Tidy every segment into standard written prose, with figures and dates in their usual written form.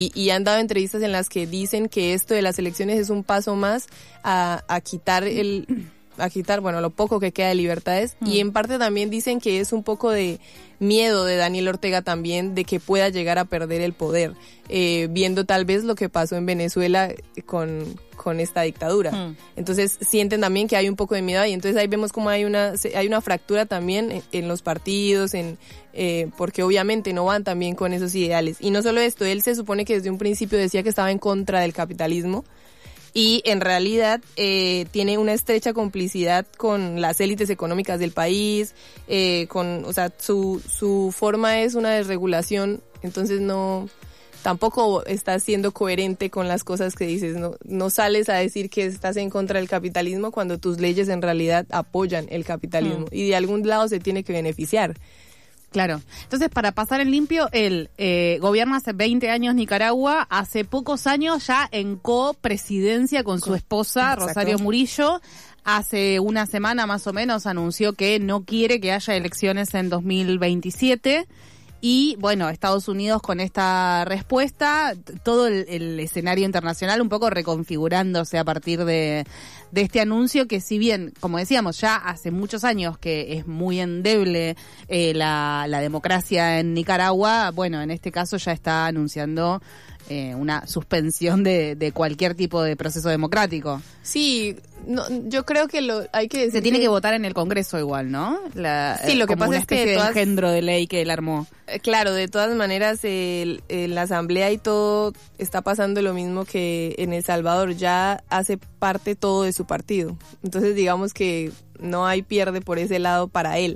y han dado entrevistas en las que dicen que esto de las elecciones es un paso más a quitar bueno, lo poco que queda de libertades, y en parte también dicen que es un poco de miedo de Daniel Ortega también de que pueda llegar a perder el poder, viendo tal vez lo que pasó en Venezuela con esta dictadura. Entonces sienten también que hay un poco de miedo y entonces ahí vemos como hay una fractura también en los partidos, porque obviamente no van también con esos ideales. Y no solo esto, él se supone que desde un principio decía que estaba en contra del capitalismo, y en realidad tiene una estrecha complicidad con las élites económicas del país, o sea, su forma es una desregulación, entonces tampoco estás siendo coherente con las cosas que dices, no sales a decir que estás en contra del capitalismo cuando tus leyes en realidad apoyan el capitalismo y de algún lado se tiene que beneficiar. Claro. Entonces, para pasar en limpio, él gobierna hace 20 años Nicaragua, hace pocos años ya en copresidencia con su esposa, Exacto. Rosario Murillo. Hace una semana más o menos anunció que no quiere que haya elecciones en 2027. Y bueno, Estados Unidos con esta respuesta, todo el escenario internacional un poco reconfigurándose a partir de este anuncio que, si bien, como decíamos, ya hace muchos años que es muy endeble la democracia en Nicaragua, bueno, en este caso ya está anunciando una suspensión de cualquier tipo de proceso democrático. Sí, yo creo que hay que decir. Se tiene que votar en el Congreso igual, ¿no? Sí, lo que pasa es que de engendro de ley que él armó. Claro, de todas maneras, en la Asamblea y todo está pasando lo mismo que en El Salvador, ya hace parte todo de su partido. Entonces, digamos que no hay pierde por ese lado para él.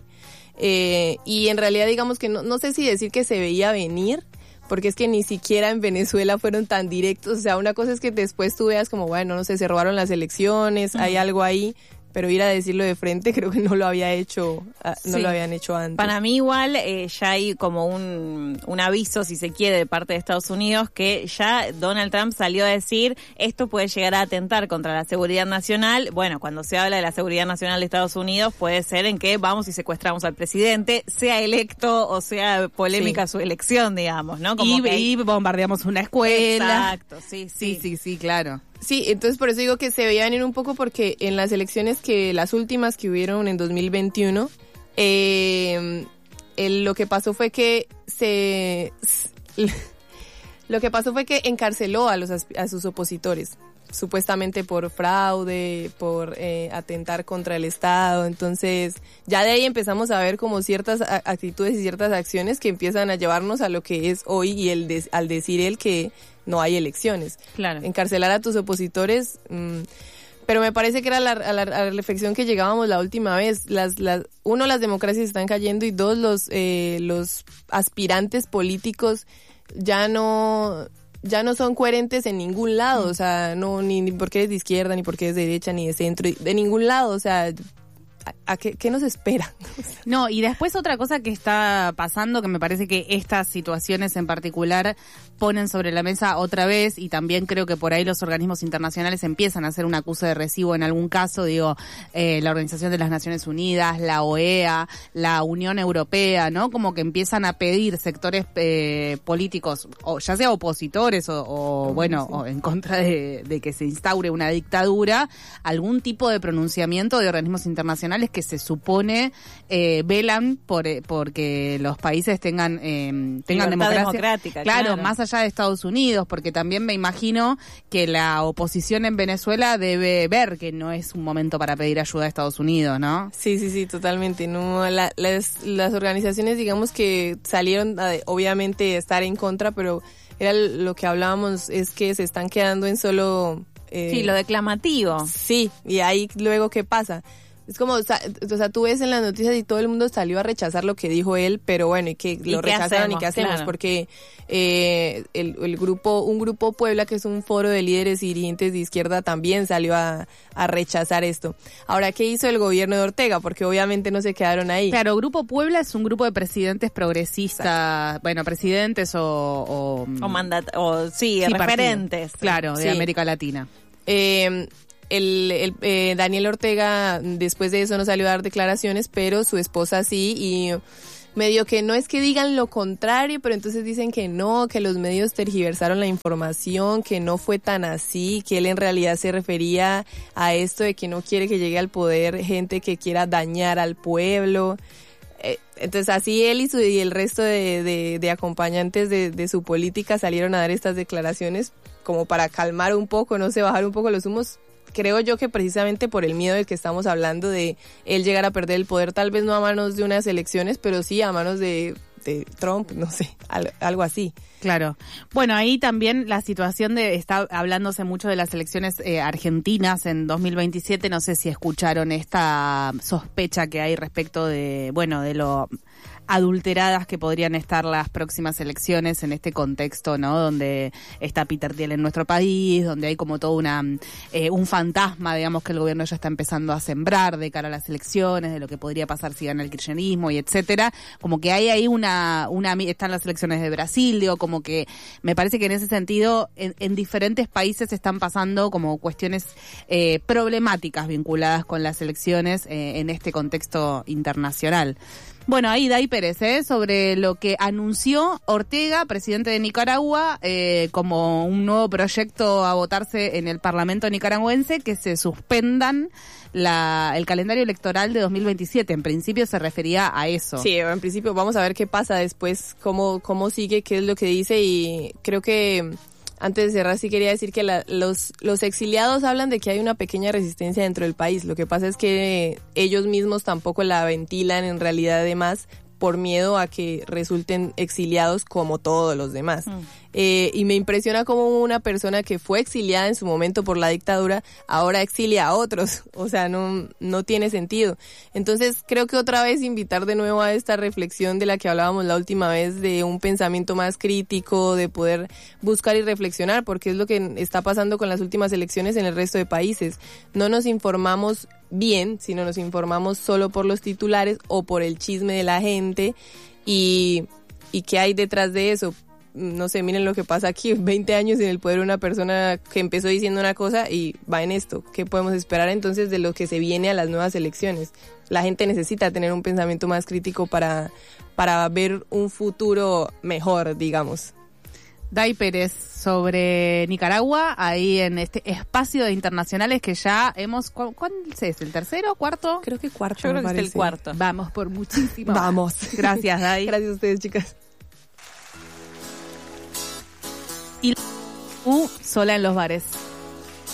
Y en realidad, digamos que no sé si decir que se veía venir, porque es que ni siquiera en Venezuela fueron tan directos. O sea, una cosa es que después tú veas como, bueno, no sé, se robaron las elecciones, hay algo ahí, pero ir a decirlo de frente creo que no lo habían hecho antes. Para mí igual ya hay como un aviso, si se quiere, de parte de Estados Unidos, que ya Donald Trump salió a decir esto puede llegar a atentar contra la seguridad nacional. Bueno, cuando se habla de la seguridad nacional de Estados Unidos puede ser en que vamos y secuestramos al presidente, sea electo o sea polémica su elección, digamos, ¿no? Como y bombardeamos una escuela. Exacto, Sí, claro. Sí, entonces por eso digo que se veía venir un poco, porque en las elecciones las últimas que hubieron en 2021, lo que pasó fue que encarceló a sus opositores, supuestamente por fraude, por atentar contra el Estado. Entonces ya de ahí empezamos a ver como ciertas actitudes y ciertas acciones que empiezan a llevarnos a lo que es hoy, y al decir él que no hay elecciones. Claro. Encarcelar a tus opositores, pero me parece que era a la reflexión que llegábamos la última vez. Uno, las democracias están cayendo, y dos, los aspirantes políticos ya no son coherentes en ningún lado. O sea, no, ni porque es de izquierda, ni porque es de derecha, ni de centro, de ningún lado. O sea, ¿a qué nos espera? No, y después otra cosa que está pasando, que me parece que estas situaciones en particular ponen sobre la mesa otra vez, y también creo que por ahí los organismos internacionales empiezan a hacer un acuse de recibo en algún caso, la Organización de las Naciones Unidas, la OEA, la Unión Europea, ¿no? Como que empiezan a pedir sectores políticos, o ya sea opositores o en contra de que se instaure una dictadura, algún tipo de pronunciamiento de organismos internacionales que se supone velan porque los países tengan democracia. Claro, más allá de Estados Unidos, porque también me imagino que la oposición en Venezuela debe ver que no es un momento para pedir ayuda a Estados Unidos, ¿no? Sí, totalmente. No, las organizaciones, digamos, que salieron obviamente estar en contra, pero era lo que hablábamos, es que se están quedando en solo lo declamativo. Sí, y ahí luego ¿qué pasa? Es como, o sea, tú ves en las noticias y todo el mundo salió a rechazar lo que dijo él, pero bueno, y que lo rechazaron, ¿y qué hacemos? Claro. Porque un grupo Puebla, que es un foro de líderes y dirigentes de izquierda, también salió a rechazar esto. Ahora, ¿qué hizo el gobierno de Ortega? Porque obviamente no se quedaron ahí. Claro, Grupo Puebla es un grupo de presidentes progresistas, exacto. Bueno, presidentes referentes. Claro, de América Latina. Daniel Ortega después de eso no salió a dar declaraciones, pero su esposa sí, y medio que no es que digan lo contrario, pero entonces dicen que no, que los medios tergiversaron la información, que no fue tan así, que él en realidad se refería a esto de que no quiere que llegue al poder gente que quiera dañar al pueblo. Entonces así él y el resto de acompañantes de su política salieron a dar estas declaraciones como para calmar un poco, no sé, bajar un poco los humos. Creo yo que precisamente por el miedo del que estamos hablando de él llegar a perder el poder, tal vez no a manos de unas elecciones, pero sí a manos de Trump, no sé, algo así. Claro. Bueno, ahí también la situación está hablándose mucho de las elecciones argentinas en 2027. No sé si escucharon esta sospecha que hay respecto de, bueno, de lo adulteradas que podrían estar las próximas elecciones en este contexto, ¿no? Donde está Peter Thiel en nuestro país, donde hay como todo un fantasma, digamos, que el gobierno ya está empezando a sembrar de cara a las elecciones, de lo que podría pasar si gana el kirchnerismo y etcétera. Como que hay ahí están las elecciones de Brasil, digo, como que me parece que en ese sentido en diferentes países están pasando como cuestiones problemáticas vinculadas con las elecciones en este contexto internacional. Bueno, ahí Day Pérez, sobre lo que anunció Ortega, presidente de Nicaragua, como un nuevo proyecto a votarse en el Parlamento nicaragüense, que se suspendan el calendario electoral de 2027. En principio se refería a eso. Sí, en principio vamos a ver qué pasa después, cómo sigue, qué es lo que dice, y creo que antes de cerrar sí quería decir que los exiliados hablan de que hay una pequeña resistencia dentro del país. Lo que pasa es que ellos mismos tampoco la ventilan en realidad, además, por miedo a que resulten exiliados como todos los demás. Y me impresiona cómo una persona que fue exiliada en su momento por la dictadura ahora exilia a otros. O sea, no tiene sentido. Entonces creo que otra vez invitar de nuevo a esta reflexión de la que hablábamos la última vez, de un pensamiento más crítico, de poder buscar y reflexionar, porque es lo que está pasando con las últimas elecciones en el resto de países. No nos informamos bien, sino nos informamos solo por los titulares o por el chisme de la gente. Y ¿qué hay detrás de eso? No sé, miren lo que pasa aquí, 20 años en el poder una persona que empezó diciendo una cosa y va en esto. ¿Qué podemos esperar entonces de lo que se viene a las nuevas elecciones? La gente necesita tener un pensamiento más crítico para ver un futuro mejor, digamos. Day Pérez, sobre Nicaragua, ahí en este espacio de internacionales que ya hemos... ¿Cuál es? ¿El tercero? ¿Cuarto? Creo que cuarto. Yo creo que es el cuarto. Vamos por muchísimo. Vamos. Gracias, Day. Gracias a ustedes, chicas. Y sola en los bares.